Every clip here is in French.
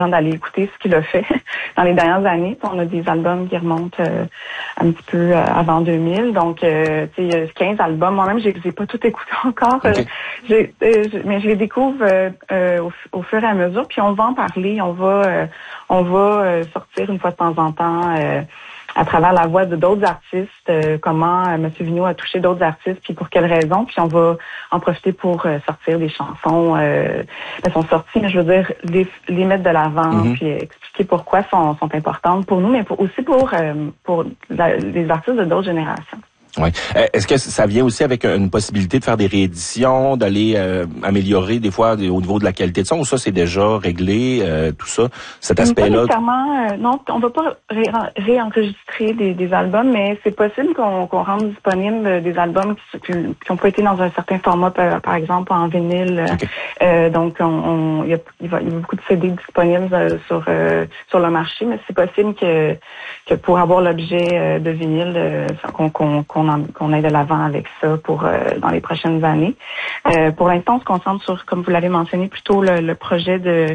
d'aller écouter ce qu'il a fait dans les dernières années. On a des albums qui remontent un petit peu avant 2000. Donc, tu sais, 15 albums. Moi-même, je les ai pas tout écoutés encore. Okay. Mais je les découvre au fur et à mesure. Puis on va en parler. On va sortir une fois de temps en temps à travers la voix de d'autres artistes, comment M. Vigneault a touché d'autres artistes, puis pour quelles raisons. Puis on va en profiter pour sortir des chansons. Elles sont sorties, mais je veux dire, les mettre de l'avant, puis expliquer pourquoi sont importantes pour nous, mais aussi pour les artistes de d'autres générations. Oui. Est-ce que ça vient aussi avec une possibilité de faire des rééditions, d'aller améliorer des fois au niveau de la qualité de son, ou ça c'est déjà réglé, tout ça, cet aspect-là? Pas nécessairement, non, on va pas réenregistrer des albums, mais c'est possible qu'on rende disponible des albums qui ont pas été dans un certain format, par exemple en vinyle. Okay. Donc il y a beaucoup de CD disponibles sur le marché, mais c'est possible que pour avoir l'objet de vinyle, qu'on aille de l'avant avec ça pour dans les prochaines années. Pour l'instant, on se concentre sur, comme vous l'avez mentionné, plutôt le projet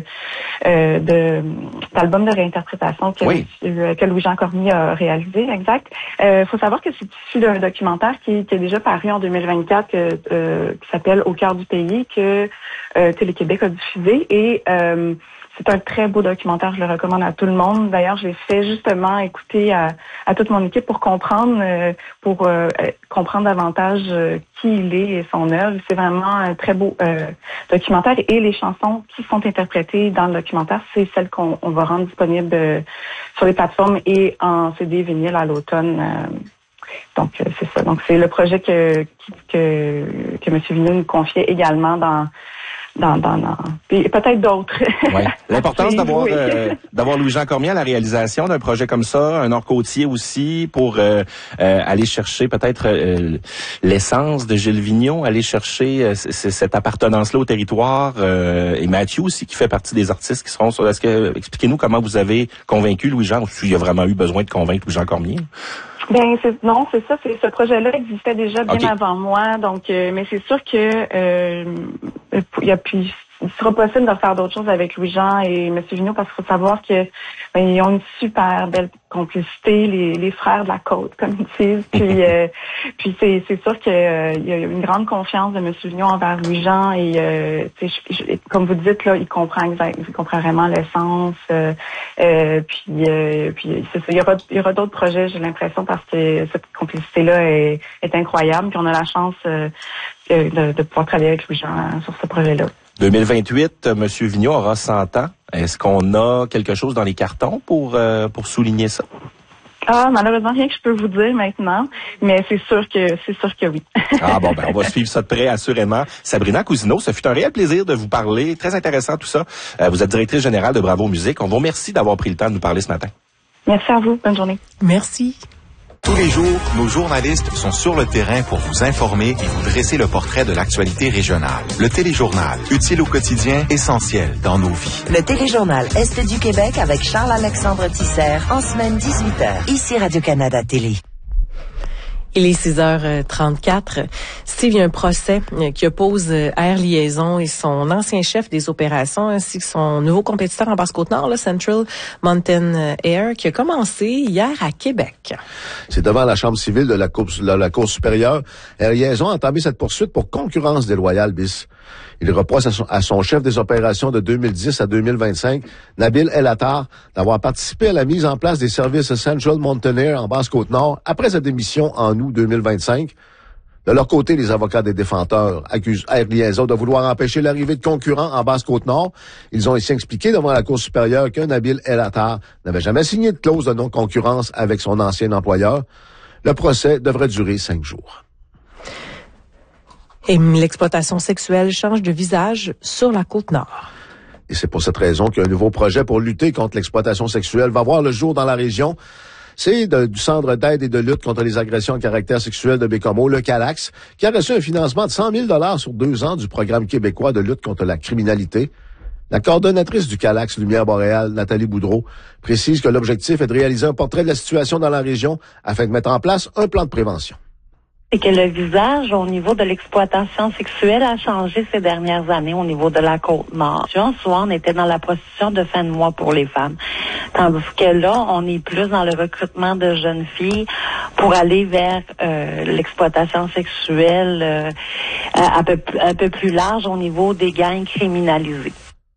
d'album de réinterprétation que Louis-Jean Cormier a réalisé, exact. Faut savoir que c'est issu d'un documentaire qui est déjà paru en 2024 qui s'appelle Au cœur du pays, que Télé-Québec a diffusé et c'est un très beau documentaire, je le recommande à tout le monde. D'ailleurs, je l'ai fait justement écouter à toute mon équipe pour comprendre davantage qui il est et son œuvre. C'est vraiment un très beau documentaire et les chansons qui sont interprétées dans le documentaire, c'est celles qu'on va rendre disponibles sur les plateformes et en CD vinyle à l'automne. Donc, c'est ça. Donc, c'est le projet que M. Vigneault nous confiait également dans et peut-être d'autres. Oui. L'importance d'avoir Louis-Jean Cormier à la réalisation d'un projet comme ça, un Nord-Côtier aussi, pour aller chercher peut-être l'essence de Gilles Vigneault, aller chercher cette appartenance-là au territoire, et Mathieu aussi qui fait partie des artistes qui seront sur... Expliquez-nous comment vous avez convaincu Louis-Jean, ou s'il y a vraiment eu besoin de convaincre Louis-Jean Cormier. Ben c'est ça. Ce projet-là existait déjà bien avant moi, donc mais c'est sûr que il sera possible de faire d'autres choses avec Louis-Jean et M. Vigneault parce qu'il faut savoir que ils ont une super belle complicité, les frères de la côte, comme ils disent. Puis c'est sûr qu'il y a une grande confiance de M. Vigneault envers Louis-Jean et comme vous dites là, il comprend vraiment l'essence. Puis c'est ça. Il y aura d'autres projets, j'ai l'impression, parce que cette complicité-là est incroyable. Puis on a la chance de pouvoir travailler avec Louis-Jean sur ce projet-là. 2028, M. Vigneault aura 100 ans. Est-ce qu'on a quelque chose dans les cartons pour souligner ça? Ah, malheureusement, rien que je peux vous dire maintenant, mais c'est sûr que oui. Ah bon, on va suivre ça de près, assurément. Sabrina Cousineau, ce fut un réel plaisir de vous parler. Très intéressant tout ça. Vous êtes directrice générale de Bravo Musique. On vous remercie d'avoir pris le temps de nous parler ce matin. Merci à vous. Bonne journée. Merci. Tous les jours, nos journalistes sont sur le terrain pour vous informer et vous dresser le portrait de l'actualité régionale. Le téléjournal, utile au quotidien, essentiel dans nos vies. Le téléjournal Est du Québec avec Charles-Alexandre Tisser en semaine 18h. Ici Radio-Canada Télé. Il est 6h34. Steve, il y a un procès qui oppose Air Liaison et son ancien chef des opérations ainsi que son nouveau compétiteur en Basse-Côte-Nord, le Central Mountain Air, qui a commencé hier à Québec. C'est devant la Chambre civile de la Cour supérieure. Air Liaison a entamé cette poursuite pour concurrence déloyale bis. Il reproche à son chef des opérations de 2010 à 2025, Nabil El-Attar, d'avoir participé à la mise en place des services Central Mountain Air en Basse-Côte-Nord après sa démission en août 2025. De leur côté, les avocats des défenseurs accusent Air Liaison de vouloir empêcher l'arrivée de concurrents en Basse-Côte-Nord. Ils ont ici expliqué devant la Cour supérieure que Nabil El-Attar n'avait jamais signé de clause de non-concurrence avec son ancien employeur. Le procès devrait durer 5 jours. Et l'exploitation sexuelle change de visage sur la Côte-Nord. Et c'est pour cette raison qu'un nouveau projet pour lutter contre l'exploitation sexuelle va voir le jour dans la région. C'est du Centre d'aide et de lutte contre les agressions à caractère sexuel de Bécomo, le CALAX, qui a reçu un financement de 100 000 sur 2 ans du programme québécois de lutte contre la criminalité. La coordonnatrice du CALAX Lumière Boréale, Nathalie Boudreau, précise que l'objectif est de réaliser un portrait de la situation dans la région afin de mettre en place un plan de prévention. C'est que le visage au niveau de l'exploitation sexuelle a changé ces dernières années au niveau de la Côte-Nord. Souvent, on était dans la prostitution de fin de mois pour les femmes. Tandis que là, on est plus dans le recrutement de jeunes filles pour aller vers l'exploitation sexuelle un peu plus large au niveau des gangs criminalisés.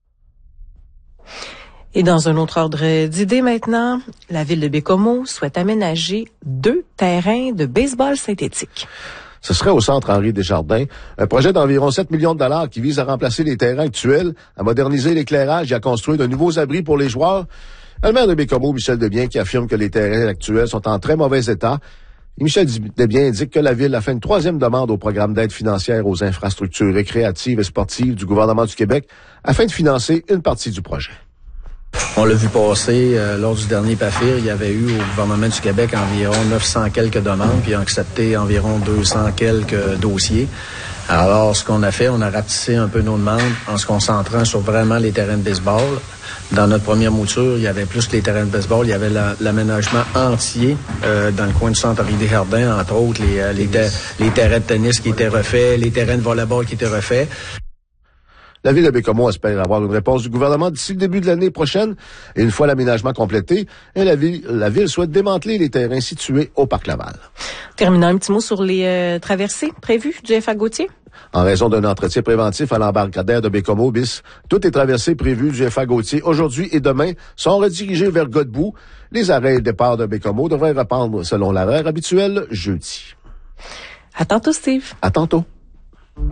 Et dans un autre ordre d'idées maintenant, la ville de Baie-Comeau souhaite aménager 2 terrains de baseball synthétique. Ce serait au centre Henri Desjardins, un projet d'environ 7 millions de dollars qui vise à remplacer les terrains actuels, à moderniser l'éclairage et à construire de nouveaux abris pour les joueurs. Le maire de Baie-Comeau, Michel Desbiens, qui affirme que les terrains actuels sont en très mauvais état. Et Michel Desbiens indique que la ville a fait une 3e demande au programme d'aide financière aux infrastructures récréatives et sportives du gouvernement du Québec afin de financer une partie du projet. On l'a vu passer lors du dernier PAFIR. Il y avait eu au gouvernement du Québec environ 900 quelques demandes, puis ils ont accepté environ 200 quelques dossiers. Alors, ce qu'on a fait, on a ratissé un peu nos demandes en se concentrant sur vraiment les terrains de baseball. Dans notre première mouture, il y avait plus que les terrains de baseball, il y avait l'aménagement entier dans le coin du centre Henri Desjardins, entre autres les terrains de tennis qui étaient refaits, les terrains de volleyball qui étaient refaits. La ville de Baie-Comeau espère avoir une réponse du gouvernement d'ici le début de l'année prochaine. Et une fois l'aménagement complété, la ville souhaite démanteler les terrains situés au Parc Laval. Terminant un petit mot sur les traversées prévues du FA Gauthier. En raison d'un entretien préventif à l'embarcadère de Baie-Comeau bis, toutes les traversées prévues du FA Gauthier aujourd'hui et demain sont redirigées vers Godbout. Les arrêts et départs de Baie-Comeau devraient reprendre selon l'horaire habituel jeudi. À tantôt, Steve. À tantôt.